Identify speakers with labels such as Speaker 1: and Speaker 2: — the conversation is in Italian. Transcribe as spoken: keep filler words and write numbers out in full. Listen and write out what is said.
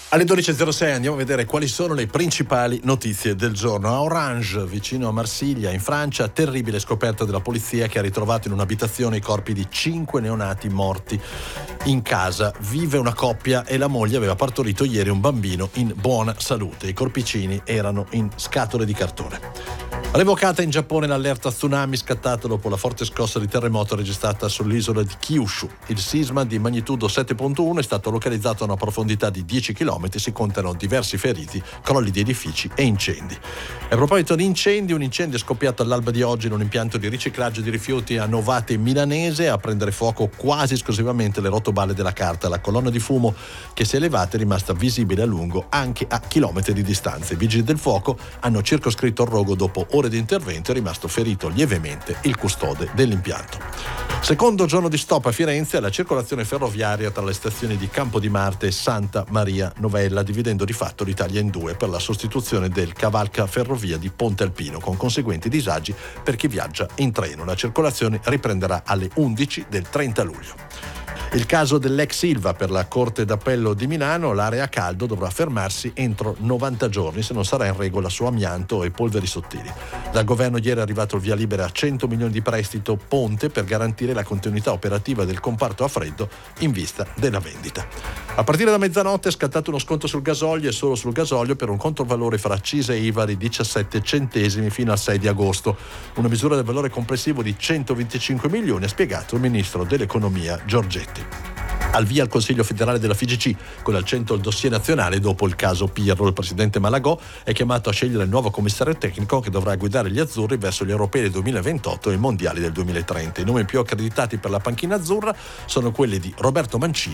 Speaker 1: Alle dodici e zero sei andiamo a vedere quali sono le principali notizie del giorno. A Orange, vicino a Marsiglia, in Francia, terribile scoperta della polizia che ha ritrovato in un'abitazione i corpi di cinque neonati morti in casa. Vive una coppia e la moglie aveva partorito ieri un bambino in buona salute. I corpicini erano in scatole di cartone. Revocata in Giappone l'allerta tsunami scattata dopo la forte scossa di terremoto registrata sull'isola di Kyushu. Il sisma di magnitudo sette virgola uno è stato localizzato a una profondità di dieci chilometri, si contano diversi feriti, crolli di edifici e incendi. A proposito di incendi, un incendio è scoppiato all'alba di oggi in un impianto di riciclaggio di rifiuti a Novate milanese. A prendere fuoco quasi esclusivamente le rotoballe della carta. La colonna di fumo che si è elevata è rimasta visibile a lungo anche a chilometri di distanza. I vigili del fuoco hanno circoscritto il rogo dopo ore di intervento. È rimasto ferito lievemente il custode dell'impianto. Secondo giorno di stop a Firenze la circolazione ferroviaria tra le stazioni di Campo di Marte e Santa Maria Novella, dividendo di fatto l'Italia in due per la sostituzione del cavalca ferrovia di Ponte Alpino, con conseguenti disagi per chi viaggia in treno. La circolazione riprenderà alle undici del trenta luglio. Il caso dell'ex Ilva per la Corte d'Appello di Milano, l'area a caldo dovrà fermarsi entro novanta giorni se non sarà in regola su amianto e polveri sottili. Dal governo ieri è arrivato il via libera a cento milioni di prestito ponte per garantire la continuità operativa del comparto a freddo in vista della vendita. A partire da mezzanotte è scattato uno sconto sul gasolio e solo sul gasolio per un controvalore fra accise e I V A di diciassette centesimi fino al sei di agosto. Una misura del valore complessivo di centoventicinque milioni, ha spiegato il ministro dell'economia Giorgetti. Al via il Consiglio federale della F I G C, con al centro il dossier nazionale dopo il caso Pirro. Il presidente Malagò è chiamato a scegliere il nuovo commissario tecnico che dovrà guidare gli azzurri verso gli europei del duemilaventotto e i mondiali del duemilatrenta. I nomi più accreditati per la panchina azzurra sono quelli di Roberto Mancini